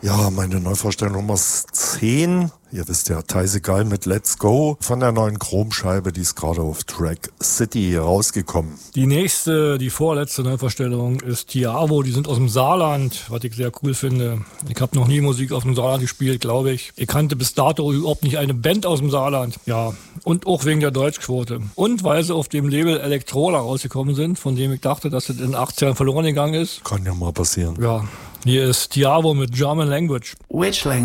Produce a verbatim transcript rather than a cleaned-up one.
Ja, meine Neuvorstellung Nummer zehn. Ihr wisst ja, Teise Geil mit Let's Go von der neuen Chromscheibe, die ist gerade auf Track City rausgekommen. Die nächste, die vorletzte Neuvorstellung ist Tiavo, die sind aus dem Saarland, was ich sehr cool finde. Ich habe noch nie Musik aus dem Saarland gespielt, glaube ich. Ich kannte bis dato überhaupt nicht eine Band aus dem Saarland. Ja, und auch wegen der Deutschquote. Und weil sie auf dem Label Elektrola rausgekommen sind, von dem ich dachte, dass es in den achtzigern verloren gegangen ist. Kann ja mal passieren. Ja, hier ist Tiavo mit German Language. Which language?